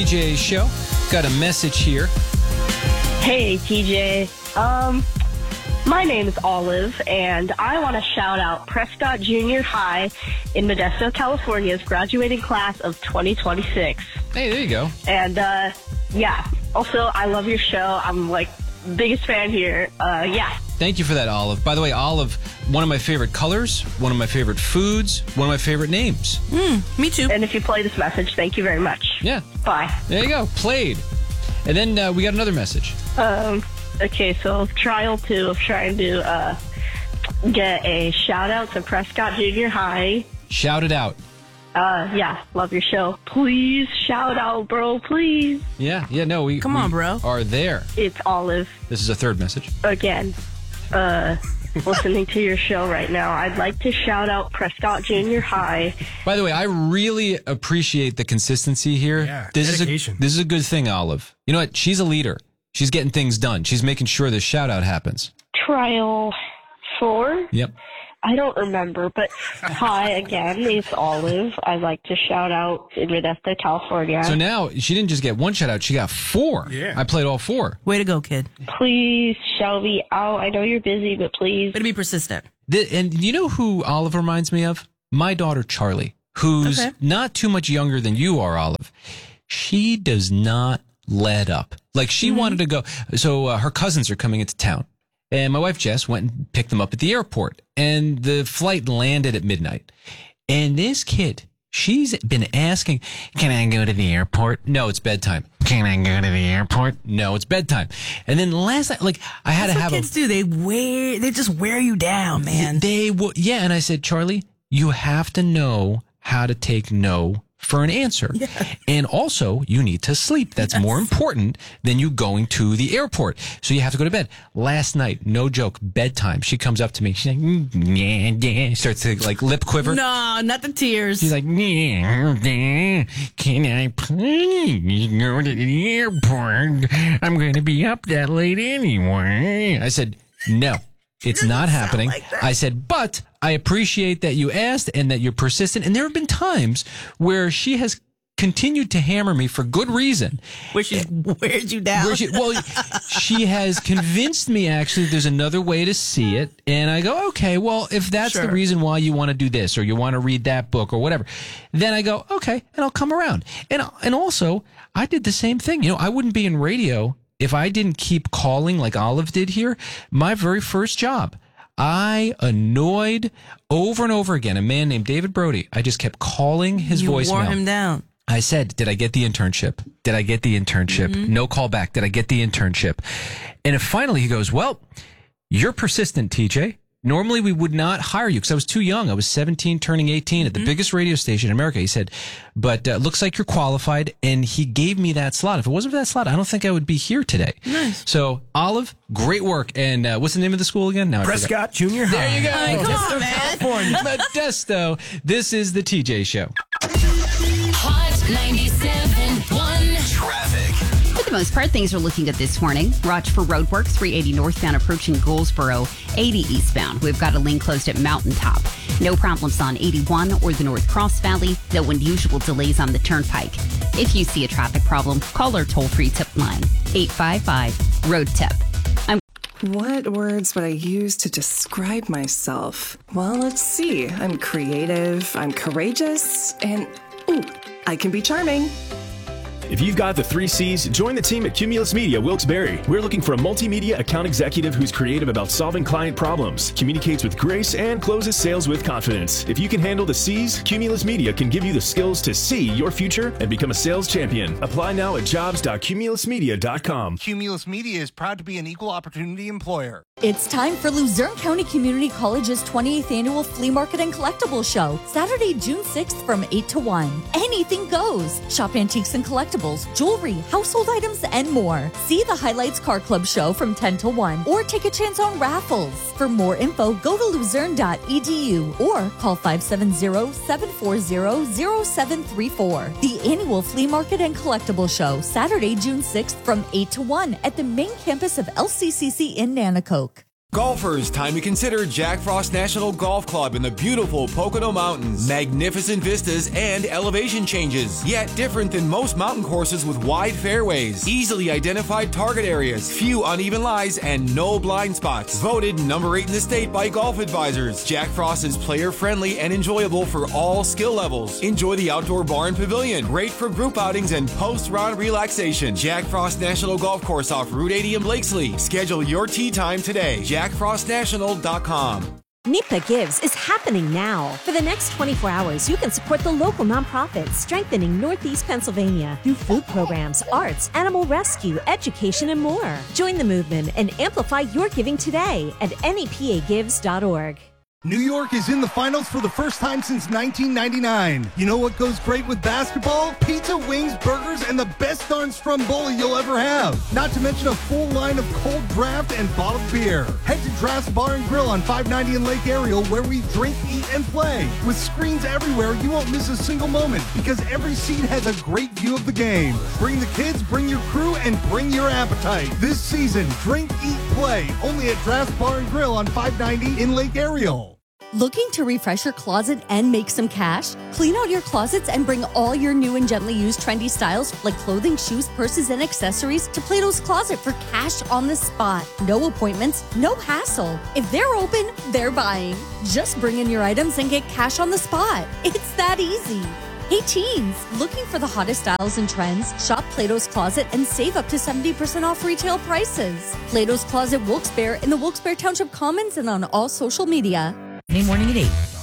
TJ show. Got a message here. Hey, TJ. My name is Olive, and I want to shout out Prescott Junior High in Modesto, California's graduating class of 2026. Hey, there you go. And, yeah. Also, I love your show. I'm, biggest fan here. Yeah. Thank you for that, Olive. By the way, Olive, one of my favorite colors, one of my favorite foods, one of my favorite names. Me too. And if you play this message, thank you very much. Yeah. Bye. There you go. Played. And then we got another message. Okay, so trial 2 of trying to get a shout out to Prescott Junior High. Shout it out. Yeah, love your show. Please shout out, bro, please. Yeah, no, we Come on, bro. Are there. It's Olive. This is a third message. Again, listening to your show right now. I'd like to shout out Prescott Junior High. By the way, I really appreciate the consistency here. Yeah, this dedication. is a good thing, Olive. You know what? She's a leader. She's getting things done. She's making sure this shout out happens. Trial 4? Yep. I don't remember, but hi again. It's Olive. I'd like to shout out in Modesto, California. So now she didn't just get one shout out, she got 4. Yeah. I played all 4. Way to go, kid. Please, Shelby, out. I know you're busy, but please. Way to be persistent. And you know who Olive reminds me of? My daughter, Charlie, who's not too much younger than you are, Olive. She does not let up. Like, she wanted to go. So her cousins are coming into town. And my wife, Jess, went and picked them up at the airport. And the flight landed at midnight. And this kid, she's been asking, can I go to the airport? No, it's bedtime. Can I go to the airport? No, it's bedtime. And then last night, I had That's to have what kids do. They just wear you down, man. Yeah, and I said, Charlie, you have to know how to take no for an answer. Yeah. And also, you need to sleep. That's more important than you going to the airport. So you have to go to bed. Last night, no joke, bedtime. She comes up to me. She's like, yeah. Starts to lip quiver. No, not the tears. She's like, can I please go to the airport? I'm going to be up that late anyway. I said, no. It's not happening. I said, but I appreciate that you asked and that you're persistent. And there have been times where she has continued to hammer me for good reason. Where she wears you down. She has convinced me, actually, there's another way to see it. And I go, okay, well, if that's the reason why you want to do this or you want to read that book or whatever, then I go, okay, and I'll come around. And also, I did the same thing. I wouldn't be in radio if I didn't keep calling like Olive did here. My very first job, I annoyed over and over again a man named David Brody. I just kept calling his voicemail. You wore him down. I said, did I get the internship? Did I get the internship? No call back. Did I get the internship? And finally he goes, well, you're persistent, TJ. Normally we would not hire you because I was too young. I was 17 turning 18 at the biggest radio station in America. He said, but looks like you're qualified. And he gave me that slot. If it wasn't for that slot, I don't think I would be here today. Nice. So Olive, great work. And what's the name of the school again? Now Prescott Junior High. There you go. Hey, come on, man. California. Modesto. This is the TJ Show. Hot 97.1 Traffic. For the most part, things are looking good this morning. Watch for roadwork, 380 northbound approaching Goldsboro, 80 eastbound. We've got a lane closed at Mountaintop. No problems on 81 or the North Cross Valley, though unusual delays on the Turnpike. If you see a traffic problem, call our toll-free tip line, 855-ROAD-TIP. What words would I use to describe myself? Well, let's see. I'm creative, I'm courageous, and, I can be charming. If you've got the 3 C's, join the team at Cumulus Media Wilkes-Barre. We're looking for a multimedia account executive who's creative about solving client problems, communicates with grace, and closes sales with confidence. If you can handle the C's, Cumulus Media can give you the skills to see your future and become a sales champion. Apply now at jobs.cumulusmedia.com. Cumulus Media is proud to be an equal opportunity employer. It's time for Luzerne County Community College's 28th Annual Flea Market and Collectibles Show, Saturday, June 6th from 8 to 1. Anything goes. Shop antiques and collectibles, jewelry, household items, and more. See the Highlights Car Club show from 10 to 1 or take a chance on raffles. For more info, go to luzerne.edu or call 570-740-0734. The annual Flea Market and Collectibles Show, Saturday, June 6th from 8 to 1 at the main campus of LCCC in Nanacoke. Golfers, time to consider Jack Frost National Golf Club in the beautiful Pocono Mountains. Magnificent vistas and elevation changes, yet different than most mountain courses with wide fairways, easily identified target areas, few uneven lies, and no blind spots. Voted number 8 in the state by Golf Advisors. Jack Frost is player-friendly and enjoyable for all skill levels. Enjoy the outdoor bar and pavilion, great for group outings and post-round relaxation. Jack Frost National Golf Course off Route 80 in Blakesley. Schedule your tee time today. JackFrostNational.com. NEPA Gives is happening now. For the next 24 hours, you can support the local nonprofits strengthening Northeast Pennsylvania through food programs, arts, animal rescue, education, and more. Join the movement and amplify your giving today at nepagives.org. New York is in the finals for the first time since 1999. You know what goes great with basketball? Pizza, wings, burgers, and the best darn Stromboli you'll ever have. Not to mention a full line of cold draft and bottled beer. Head to Draft's Bar and Grill on 590 in Lake Ariel, where we drink, eat, and play. With screens everywhere, you won't miss a single moment because every seat has a great view of the game. Bring the kids, bring your crew, and bring your appetite. This season, drink, eat, play. Only at Draft's Bar and Grill on 590 in Lake Ariel. Looking to refresh your closet and make some cash? Clean out your closets and bring all your new and gently used trendy styles like clothing, shoes, purses, and accessories to Plato's Closet for cash on the spot. No appointments, no hassle. If they're open, they're buying. Just bring in your items and get cash on the spot. It's that easy. Hey teens, looking for the hottest styles and trends? Shop Plato's Closet and save up to 70% off retail prices. Plato's Closet Wilkes-Barre in the Wilkes-Barre Township Commons and on all social media. Morning at 8.